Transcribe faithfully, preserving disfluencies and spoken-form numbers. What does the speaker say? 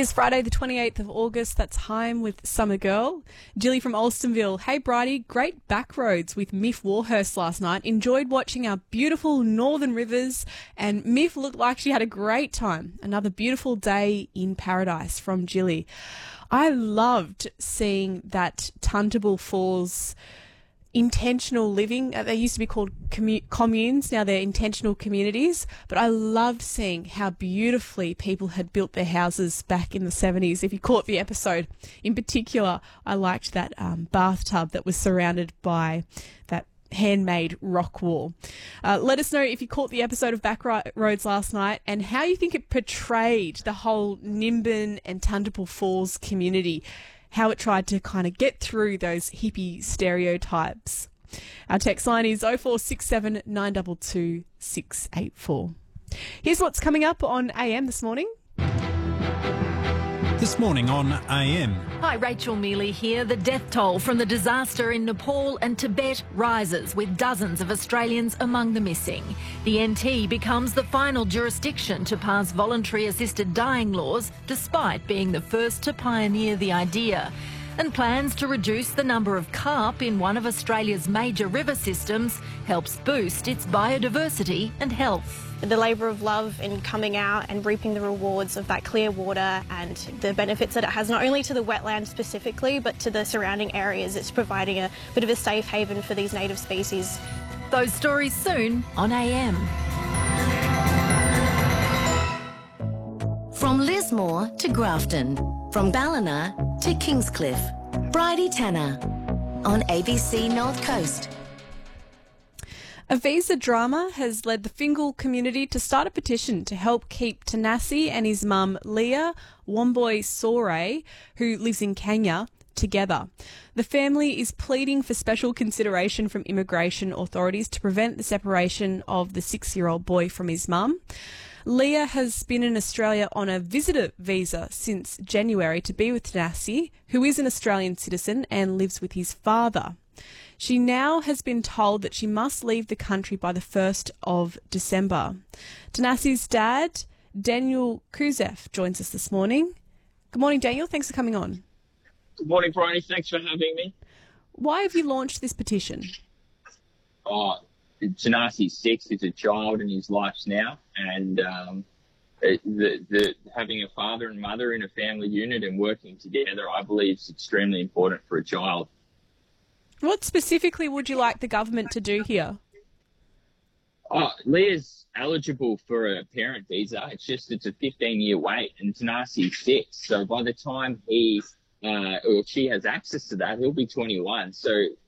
is Friday the twenty-eighth of August. That's Haim with Summer Girl. Jilly from Alstonville. Hey, Bridie, great back roads with Miff Warhurst last night. Enjoyed watching our beautiful northern rivers, and Miff looked like she had a great time. Another beautiful day in paradise from Jilly. I loved seeing that Tuntable Falls intentional living. Uh, they used to be called commu- communes. Now they're intentional communities. But I loved seeing how beautifully people had built their houses back in the seventies. If you caught the episode, in particular, I liked that um, bathtub that was surrounded by that handmade rock wall. Uh, let us know if you caught the episode of Backroads last night and how you think it portrayed the whole Nimbin and Tuntable Falls community, how it tried to kind of get through those hippie stereotypes. Our text line is oh four six seven, nine two two, six eight four. Here's what's coming up on A M this morning. This morning on A M. Hi, Rachel Mealy here. The death toll from the disaster in Nepal and Tibet rises, with dozens of Australians among the missing. The N T becomes the final jurisdiction to pass voluntary assisted dying laws, despite being the first to pioneer the idea. And plans to reduce the number of carp in one of Australia's major river systems helps boost its biodiversity and health. The labour of love in coming out and reaping the rewards of that clear water and the benefits that it has not only to the wetland specifically but to the surrounding areas. It's providing a bit of a safe haven for these native species. Those stories soon on A M. From Lismore to Grafton, from Ballina to Kingscliff, Bridie Tanner on A B C North Coast. A visa drama has led the Fingal community to start a petition to help keep Tanasi and his mum Leah Womboy Sore, who lives in Kenya, together. The family is pleading for special consideration from immigration authorities to prevent the separation of the six-year-old boy from his mum. Leah has been in Australia on a visitor visa since January to be with Tanasi, who is an Australian citizen and lives with his father. She now has been told that she must leave the country by the first of December. Tanasi's dad, Daniel Kuzef, joins us this morning. Good morning, Daniel. Thanks for coming on. Good morning, Bridie. Thanks for having me. Why have you launched this petition? Oh, Tanasi's six. He's a child in his life now, and um, it, the, the, having a father and mother in a family unit and working together, I believe, is extremely important for a child. What specifically would you like the government to do here? Oh, Leah's eligible for a parent visa. It's just it's a fifteen-year wait, and Tanasi's six. So by the time he uh, or she has access to that, he'll be twenty-one. So